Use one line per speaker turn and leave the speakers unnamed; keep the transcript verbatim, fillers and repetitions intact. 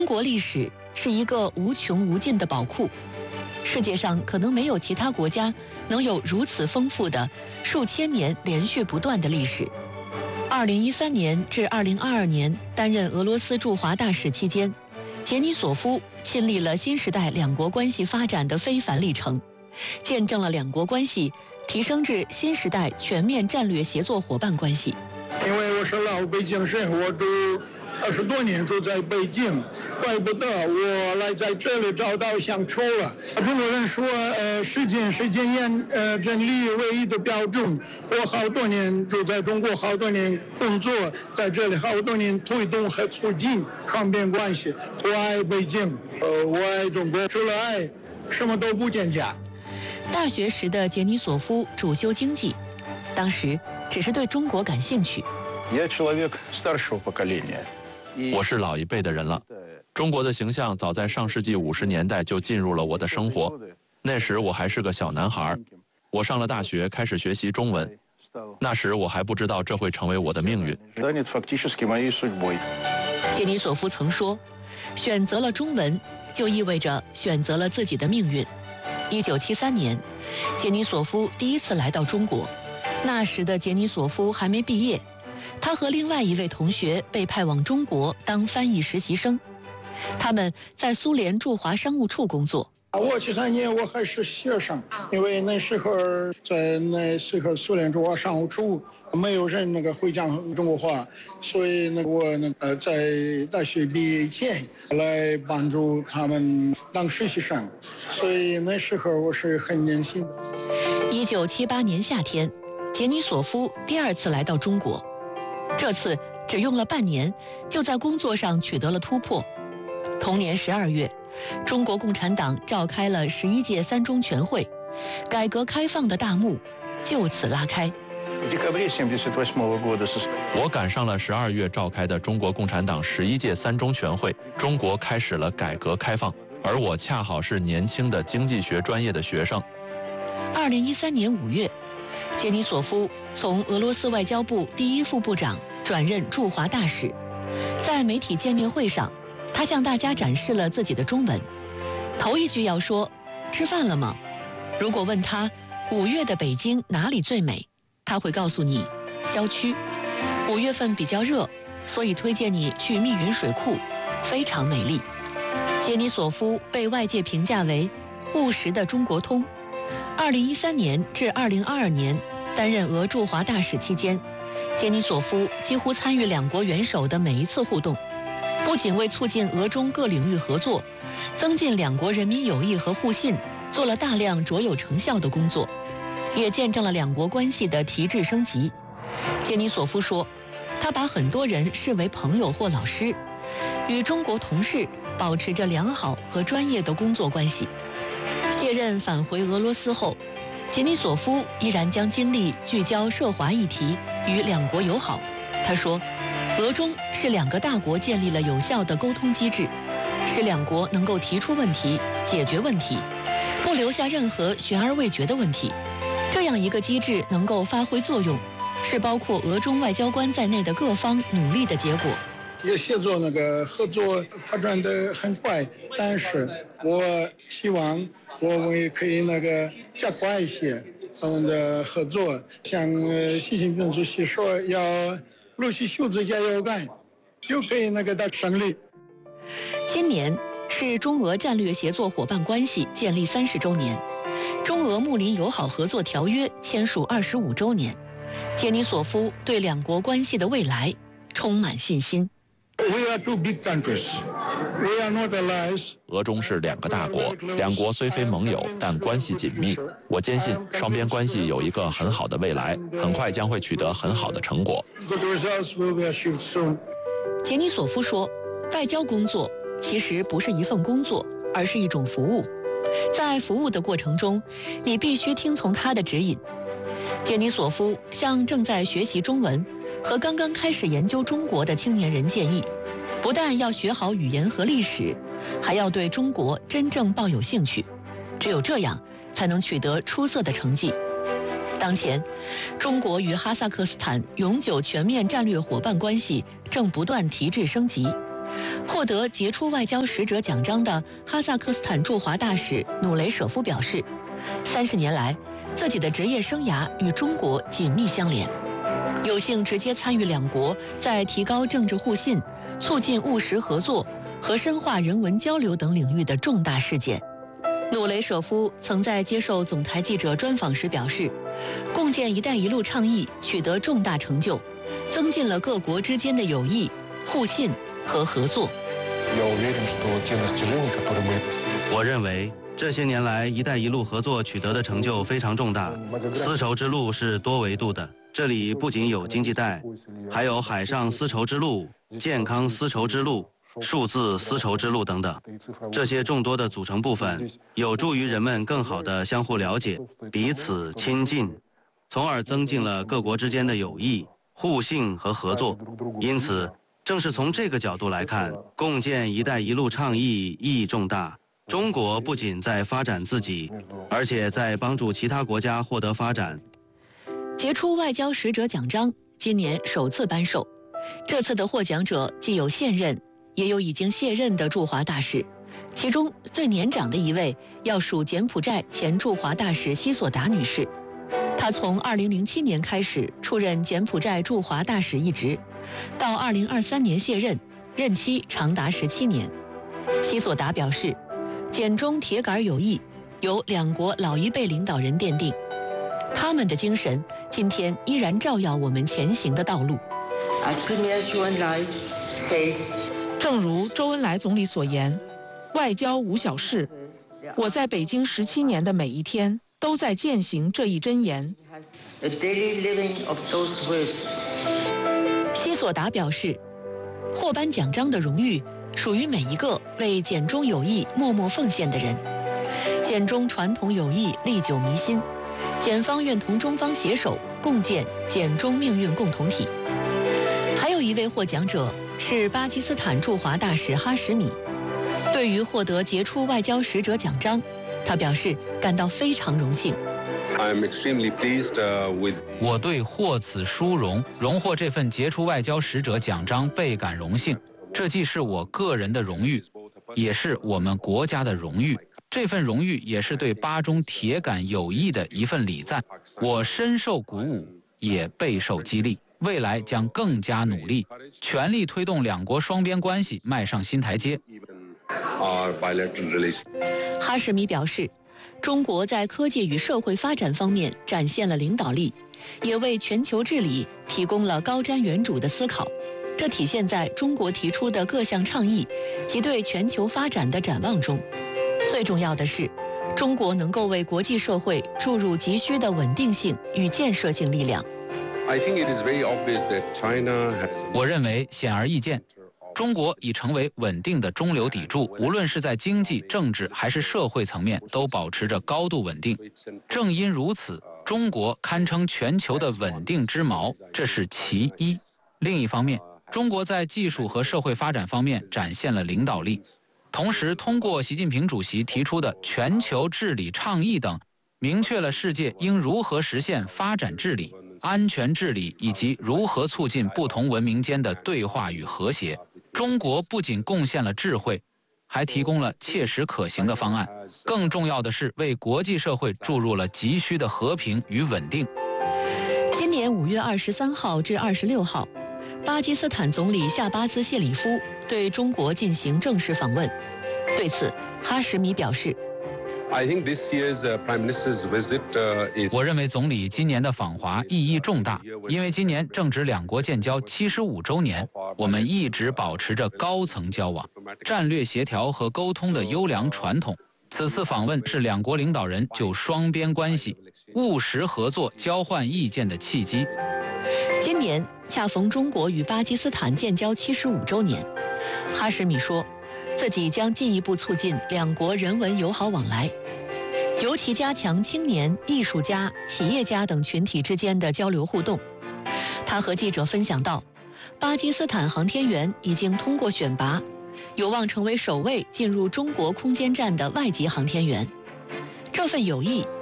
中国历史是一个无穷无尽的宝库，世界上可能没有其他国家能有如此丰富的数千年连续不断的历史。二零一三年至二零二二年担任俄罗斯驻华大使期间，杰尼索夫亲历了新时代两国关系发展的非凡历程，见证了两国关系提升至新时代全面战略协作伙伴关系。
因为我是老北京人，我住二十多年住在北京，怪不得我来在这里找到乡愁了。中国人说，呃，时间是检验呃真理唯一的标准。我好多年住在中国，好多年工作在这里，好多年推动和促进双边关系。我爱北京，呃，我爱中国，除了爱，什么都不添加。
大学时的杰尼索夫主修经济，当时只是对中国感兴趣。
我是老一辈的人了，中国的形象早在上世纪五十年代就进入了我的生活。那时我还是个小男孩，我上了大学，开始学习中文。那时我还不知道这会成为我的命运。
杰尼索夫曾说，选择了中文，就意味着选择了自己的命运。一九七三年，杰尼索夫第一次来到中国，那时的杰尼索夫还没毕业。他和另外一位同学被派往中国当翻译实习生，他们在苏联驻华商务处工作。
我七三年我还是学生，因为那时候在那时候苏联驻华商务处没有人那个会讲中国话，所以那我那呃在大学毕业前来帮助他们当实习生，所以那时候我是很年轻的。
一九七八年夏天，杰尼索夫第二次来到中国。这次只用了半年，就在工作上取得了突破。同年十二月，中国共产党召开了十一届三中全会，改革开放的大幕就此拉开。
我赶上了十二月召开的中国共产党十一届三中全会，中国开始了改革开放，而我恰好是年轻的经济学专业的学生。
二零一三年五月，杰尼索夫从俄罗斯外交部第一副部长转任驻华大使。在媒体见面会上，他向大家展示了自己的中文。头一句要说吃饭了吗？如果问他五月的北京哪里最美，他会告诉你郊区。五月份比较热，所以推荐你去密云水库，非常美丽。杰尼索夫被外界评价为务实的中国通。二零一三年至二零二二年担任俄驻华大使期间，杰尼索夫几乎参与两国元首的每一次互动，不仅为促进俄中各领域合作，增进两国人民友谊和互信做了大量卓有成效的工作，也见证了两国关系的提质升级。杰尼索夫说，他把很多人视为朋友或老师，与中国同事保持着良好和专业的工作关系。卸任返回俄罗斯后，杰尼索夫依然将精力聚焦涉华议题与两国友好。他说，俄中是两个大国建立了有效的沟通机制，使两国能够提出问题、解决问题，不留下任何悬而未决的问题。这样一个机制能够发挥作用，是包括俄中外交官在内的各方努力的结果。
也协作那个合作发展的很快，但是我希望我们也可以那个加快一些我们的合作。像习近平主席说要陆续修治加油杆，就可以那个达胜利。
今年是中俄战略协作伙伴关系建立三十周年，中俄睦邻友好合作条约签署二十五周年。杰尼索夫对两国关系的未来充满信心。
We are two big countries. We are not allies.
俄中是两个大国，两国虽非盟友，但关系紧密。我坚信双边关系有一个很好的未来，很快将会取得很好的成果。
Good results will be achieved soon.
杰尼索夫说，外交工作其实不是一份工作，而是一种服务。在服务的过程中，你必须听从他的指引。杰尼索夫向正在学习中文和刚刚开始研究中国的青年人建议，不但要学好语言和历史，还要对中国真正抱有兴趣，只有这样才能取得出色的成绩。当前，中国与哈萨克斯坦永久全面战略伙伴关系正不断提质升级， 获得杰出外交使者奖章的哈萨克斯坦驻华大使努雷舍夫表示，三十年来，自己的职业生涯与中国紧密相连，有幸直接参与两国在提高政治互信、促进务实合作和深化人文交流等领域的重大事件。努雷舍夫曾在接受总台记者专访时表示，共建“一带一路”倡议取得重大成就，增进了各国之间的友谊、互信和合作。
我认为这些年来“一带一路”合作取得的成就非常重大。丝绸之路是多维度的，这里不仅有经济带，还有海上丝绸之路、健康丝绸之路、数字丝绸之路等等，这些众多的组成部分有助于人们更好地相互了解、彼此亲近，从而增进了各国之间的友谊、互信和合作。因此，正是从这个角度来看，共建“一带一路”倡议意义重大。中国不仅在发展自己，而且在帮助其他国家获得发展。
杰出外交使者奖章今年首次颁授，这次的获奖者既有现任，也有已经卸任的驻华大使，其中最年长的一位要数柬埔寨前驻华大使西索达女士。她从二零零七年开始出任柬埔寨驻华大使一职，到二零二三年卸任，任期长达十七年。西索达表示，柬中铁杆友谊由两国老一辈领导人奠定，他们的精神今天依然照耀我们前行的道路。
As Premier Zhou Enlai said,
正如周恩来总理所言，外交无小事。我在北京十七年的每一天，都在践行这一箴言。
a daily living of those words.
西索达表示，获颁奖章的荣誉属于每一个为柬中友谊默默奉献的人。柬中传统友谊历久弥新，柬方愿同中方携手共建柬中命运共同体。还有一位获奖者是巴基斯坦驻华大使哈什米。对于获得杰出外交使者奖章，他表示感到非常荣幸。
I'm extremely pleased with.
我对获此殊荣，荣获这份杰出外交使者奖章倍感荣幸。这既是我个人的荣誉，也是我们国家的荣誉。这份荣誉也是对巴中铁杆友谊的一份礼赞。我深受鼓舞，也备受激励。未来将更加努力，全力推动两国双边关系迈上新台阶。
哈什米表示，中国在科技与社会发展方面展现了领导力，也为全球治理提供了高瞻远瞩的思考。这体现在中国提出的各项倡议及对全球发展的展望中。最重要的是，中国能够为国际社会注入急需的稳定性与建设性力量。
我认为显而易见，中国已成为稳定的中流砥柱，无论是在经济、政治还是社会层面，都保持着高度稳定。正因如此，中国堪称全球的稳定之锚，这是其一。另一方面，中国在技术和社会发展方面展现了领导力，同时通过习近平主席提出的全球治理倡议等，明确了世界应如何实现发展治理、安全治理以及如何促进不同文明间的对话与和谐。中国不仅贡献了智慧，还提供了切实可行的方案，更重要的是为国际社会注入了急需的和平与稳定。
今年五月二十三号至二十六号，巴基斯坦总理夏巴兹谢里夫对中国进行正式访问。对此，哈什米表示，
我认为总理今年的访华意义重大，因为今年正值两国建交七十五周年，我们一直保持着高层交往、战略协调和沟通的优良传统。此次访问是两国领导人就双边关系务实合作、交换意见的契机。
今年恰逢中国与巴基斯坦建交七十五周年，哈什米说，自己将进一步促进两国人文友好往来，尤其加强青年、艺术家、企业家等群体之间的交流互动。他和记者分享到，巴基斯坦航天员已经通过选拔，有望成为首位进入中国空间站的外籍航天员。这份友谊